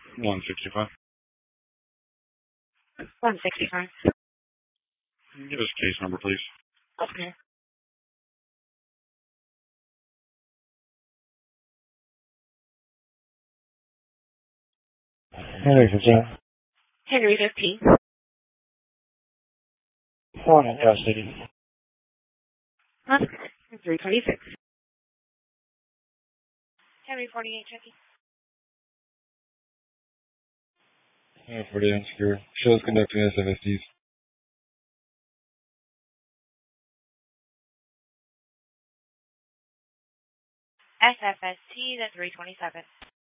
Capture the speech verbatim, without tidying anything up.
one sixty-five. one sixty-five. Give us case number, please. Okay. Henry fifteen. Henry fifteen. Four in custody. Okay. three twenty-six. Henry forty-eight checking. Henry forty-eight insecure. Shows conducting S F S Ds. S F S T, that's three twenty-seven.